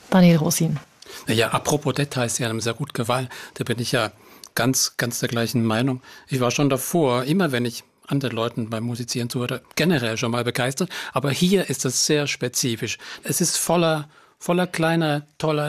Daniel Rosin. Ja, apropos Details, Sie haben sehr gut gefallen. Da bin ich ja ganz der gleichen Meinung. Ich war schon davor, immer wenn ich anderen Leuten beim Musizieren zuhöre, generell schon mal begeistert. Aber hier ist es sehr spezifisch. Es ist voller kleiner, toller